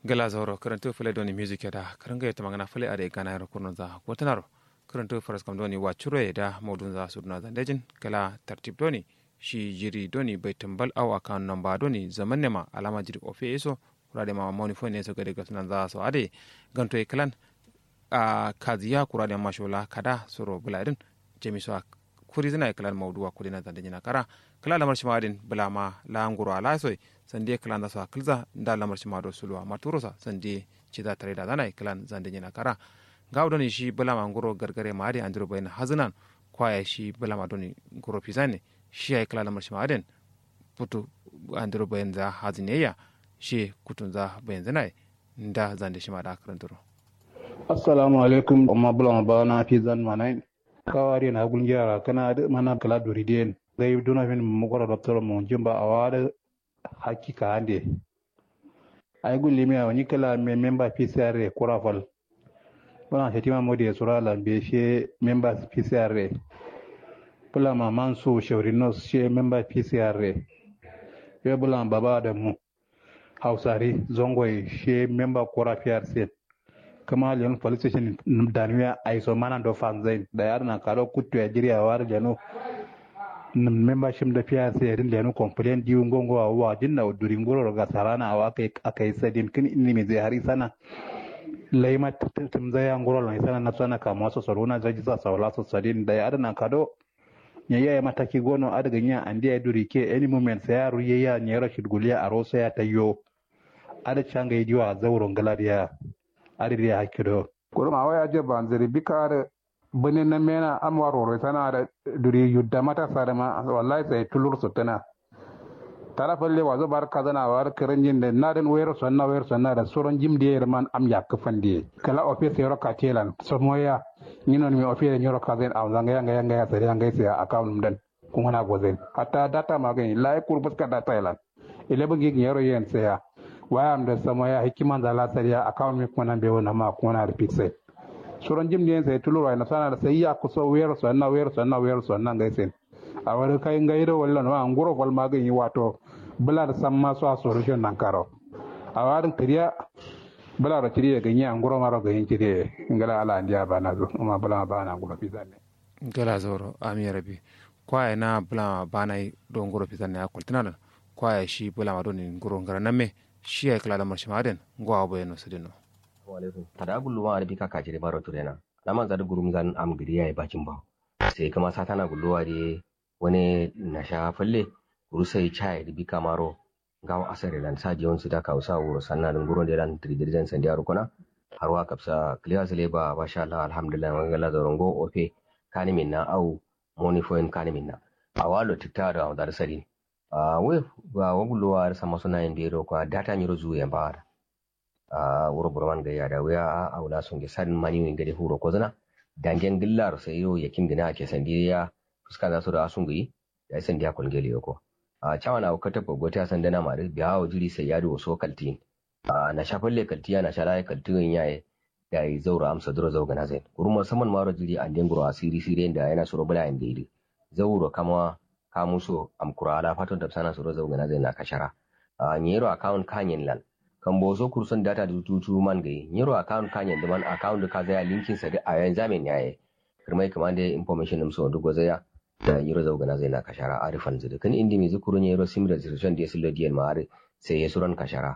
gala zoro karanto fule doni music da karanga yata magana fule ade gana yaro kurno za gotanaro karanto faras kam doni wachure da modun za sudna za dejin kala tartib doni shi jiri doni bai tambal aw akan namba doni zamanne ma alama jiri ofe eso kurade ma mawni fo ne so gade gatnan za so ade ganto e kalan a kaziya kurade ma shola kada soro buladin jemiso kuri zina e kalan mawduwa kudina za dejina kara kala lamar shimadin bulama la nguro ala soy sande kalan da so akilza nda lamar shimado sulwa maturosa sande cida tare da zanai kalan zande nyina kara gawdoni shi bulama nguro gargare maadi andiro bayna hazanan kwaya shi bulama doni nguro pisane shi ay kala lamar shimaden putu andiro bayan za hazineya shi kutun za bayan zanai nda zande shimada karanturo assalamu alaikum amma bulama ba na fi zan manai kawari na gunjara kana da mana kala doriden dai duna fin mugora doctor mo jimba awada hakika ande ay gulli mi awani kala me member PCR kurafal bana hetima modi surala be she member PCR pula ma mansu shawrino she member PCR yo bula baba da mu hausari zongoy she member kurafiyar set kama leon police station danwiya aiso mana do fanzain da yarna karo kuttu ya jiriya war jano membership da fiya sai rin lenu complain diu ngongo wa dinna durin goro ga sarana wa akai sadin kin inni me zai hari sana laima tum zai an goro lai sana na sana ka maso saruna zaji sa sawla so sadin da yarna kado nya ya mataki gono adaga nya andi ya duri ke any moment sai yaru ya nya rashid guliya a rosa ya tayo ada changa yiwa zawron galadiya adiriya hakido kurma waya je banzari bikar bane na mena amwaro tana da duri yudda mata sarama wallahi sai tulur sutana tara falle wazo bar kazana war kiranjin da nadan wayar sanna da soron jimde man am ya kafande kala office yoro katelan somoya ninon mi office yoro kazen am zanga yanga ya sare yanga sai account dan kuma na gozen hatta data magani lai kurbus ka data ilan ile bugi yoro yen sai waya am da samoya hikiman da la sariya account mi kuma nan be wona ma kuma na repeat sai suran jim ne sai tulura na sana da sai ya kuso wayar sanna ngai sen a wani kai ngairo wallan wa nguro fal magan yi wato bula da san ma so a solution nan karo a warin kiriya bula da kiriya ganye an nguro maro ganyen kiriya ngala ala ndiya bana zo amma bula bana nguro pizanne gala zoro ami rabi kwaya na bula bana do nguro pizanne akul tinana kwaya shi bula ma do ni nguro ngara namme shi ay kala da marshimaden ngwa bo yeno sedino tada gulluwa arabi ka kajire baro turena laman zada gurum zan am giriya ya bakin ba sai kama satana gulluwa de wani nasha falle guru sai chai da bika maro gawa asare dan sa jiyon su da kausa wuro sanna dun guro de dan tridirjan san diaru kona harwa kapsa clear sele ba masha Allah alhamdulillah wangala zorongo ofe kani minna au moni foen kani minna awalo tiktara da sari we ba wagulluwa sama suna indiro kwa data nyiro zuwa ba wuro burman gaya da waya a wula sun ge sadin mani min gade huro ko zana dangen dillar sai yo yakin gina ake sandiya fuska za su da asun gi da sandiya kun gele yoko chawa na ukata gogota sandana mare biya wa jiri sai yado so kaltin na shafalle kaltiya na shara kaltin yaye da yi zaura amsa duro zauga na zain kuruma saman maro jiri an denguro asiri sire da yana suro bula inda yi zauro kama kamuso amkura ala fatan da sana suro zauga na zain na kashara nyero account kanyen lan kambozo kursun data da tutu man gai nyero account kanyen da man account da ka zaya linkin sa da a yan zamin yaye kirmai kamar da information din so dugo zaya da nyero zauga na zain na kashara arifan zudu kan indi mi zukuru nyero sim registration da sillo diyan ma sai ya suran kashara